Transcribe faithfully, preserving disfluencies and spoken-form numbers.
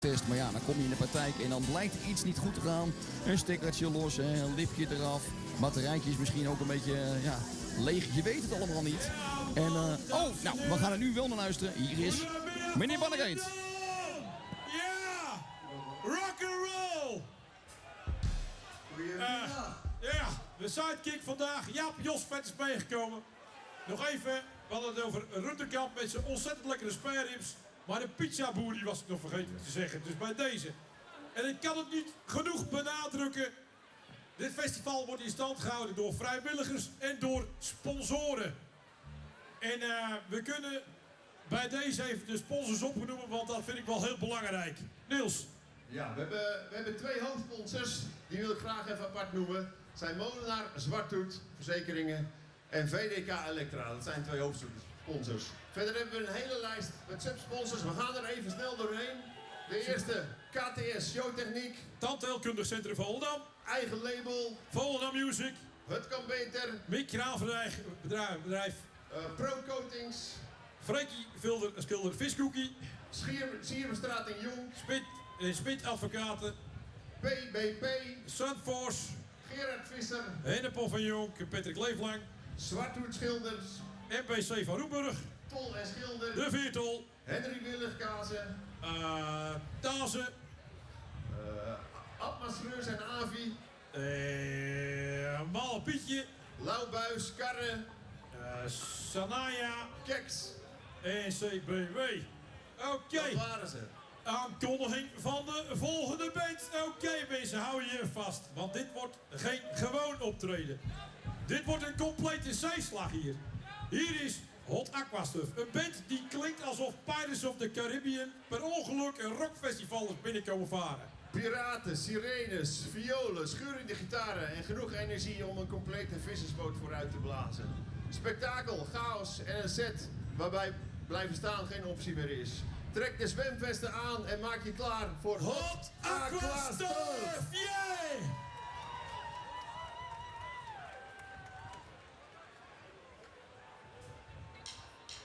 Test, maar ja, dan kom je in de praktijk en dan blijkt iets niet goed te gaan. Een stekkertje los, hè, een lipje eraf. Batterijtje is misschien ook een beetje uh, ja, leeg. Je weet het allemaal niet. En, uh, oh, nou, we gaan er nu wel naar luisteren. Hier is meneer Bannegeet. Ja, rock and roll. Goedemiddag. Uh, ja, de sidekick vandaag. Jaap Josvet is meegekomen. Nog even, we hadden het over Runterkamp met zijn ontzettend lekkere spaarribs. Maar de pizzaboer die was ik nog vergeten te zeggen. Dus bij deze. En ik kan het niet genoeg benadrukken. Dit festival wordt in stand gehouden door vrijwilligers en door sponsoren. En uh, we kunnen bij deze even de sponsors opnoemen, want dat vind ik wel heel belangrijk. Niels. Ja, we hebben, we hebben twee hoofdsponsors. Die wil ik graag even apart noemen. Het zijn Molenaar Zwarthoed, verzekeringen en V D K Elektra. Dat zijn twee hoofdsponsors. Verder hebben we een hele lijst met subsponsors. We gaan er even snel doorheen. De eerste, K T S Showtechniek. Tandheelkundig Centrum Volendam. Eigen label. Volendam Music. Het kan beter. Mick Kraanbedrijf. Bedrijf. bedrijf. Uh, Pro Coatings. Freekie Vilder Schilder Viskoekie. Sierbestraat in Jong. Spit, eh, Spit Advocaten. P B P. Sunforce. Gerard Visser. Hennepel van Jonk. Patrick Leeflang. Zwarthoed Schilders. M P C van Roeburg. Tol en Schilder. De Viertol. Henry Willigkazen. Uh, Tazen. Uh, Atmasreurs en Avi. Uh, Malle Pietje. Lauwbuis, Karren. Uh, Sanaya. Keks. En C B W. Oké. Okay. Dat waren ze. Aankondiging van de volgende band. Oké okay, mensen, hou je vast. Want dit wordt geen gewoon optreden. Dit wordt een complete zijslag hier. Hier is Hot Aquastuff. Een band die klinkt alsof Pirates of the Caribbean per ongeluk een rockfestival is binnenkomen varen. Piraten, sirenes, violen, schurende gitaren en genoeg energie om een complete vissersboot vooruit te blazen. Spektakel, chaos en een set waarbij blijven staan geen optie meer is. Trek de zwemvesten aan en maak je klaar voor Hot, Hot Aquastuff! Yeah!